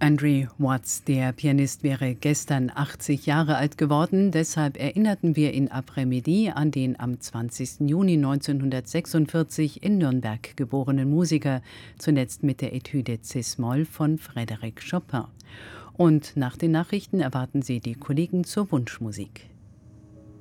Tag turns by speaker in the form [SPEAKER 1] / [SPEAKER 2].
[SPEAKER 1] Andrew Watts, der Pianist, wäre gestern 80 Jahre alt geworden. Deshalb erinnerten wir in Après-Midi an den am 20. Juni 1946 in Nürnberg geborenen Musiker, zuletzt mit der Etüde Cis-Moll von Frédéric Chopin. Und nach den Nachrichten erwarten Sie die Kollegen zur Wunschmusik.